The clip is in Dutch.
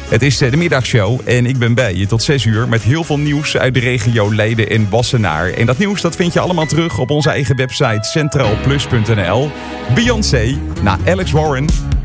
Het is de middagshow en ik ben bij je tot 6 uur met heel veel nieuws uit de regio Leiden en Wassenaar. En dat nieuws dat vind je allemaal terug op onze eigen website centraalplus.nl. Beyoncé na Alex Warren.